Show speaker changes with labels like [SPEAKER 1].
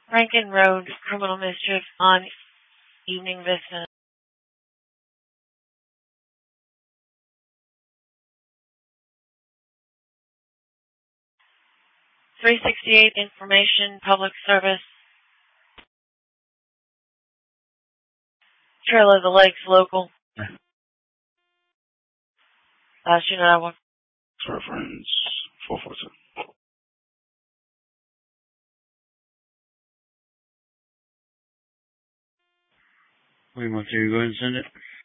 [SPEAKER 1] Rankin Road, criminal mischief on Evening Vista. .368 Information Public Service. Trail of the Lakes Local. Shinawa.
[SPEAKER 2] Reference 442.
[SPEAKER 3] William, okay, you go ahead and send it.